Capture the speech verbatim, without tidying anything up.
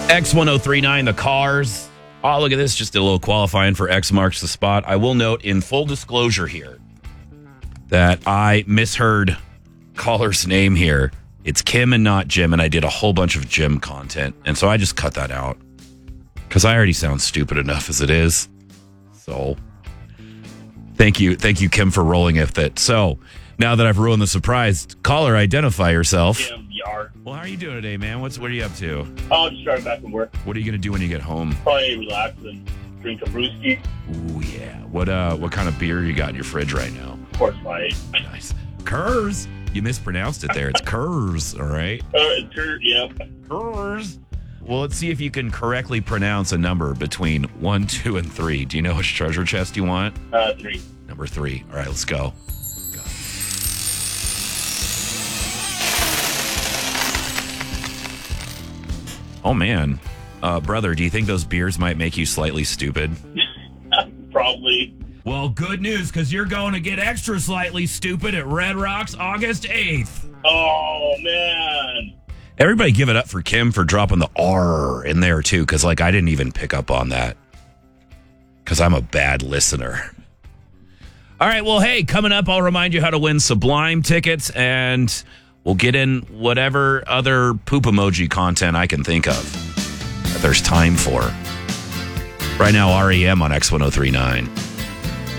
X ten thirty-nine, the cars. Oh, look at this. Just a little qualifying for X marks the spot. I will note in full disclosure here that I misheard caller's name here. It's Kim and not Jim, and I did a whole bunch of Jim content. And so I just cut that out because I already sound stupid enough as it is. So thank you. Thank you, Kim, for rolling with it. So now that I've ruined the surprise, caller, identify yourself. Kim Yar. Well, how are you doing today, man? What's What are you up to? Oh, just driving back from work. What are you going to do when you get home? Probably relax and drink a brewski. Ooh, yeah. What uh, what kind of beer you got in your fridge right now? Of course, Light. Nice. Kurz. You mispronounced it there. It's Kurz, all right? Uh, it's Kurt, yep. Kurz. Well, let's see if you can correctly pronounce a number between one, two, and three. Do you know which treasure chest you want? Uh, three. Number three. All right, let's go. Go. Oh, man. Uh, brother, do you think those beers might make you slightly stupid? Probably. Well, good news, because you're going to get extra slightly stupid at Red Rocks August eighth. Oh, man. Everybody give it up for Kim for dropping the R in there, too, because, like, I didn't even pick up on that because I'm a bad listener. All right, well, hey, coming up, I'll remind you how to win Sublime tickets, and we'll get in whatever other poop emoji content I can think of that there's time for. Right now, R E M on X ten thirty-nine.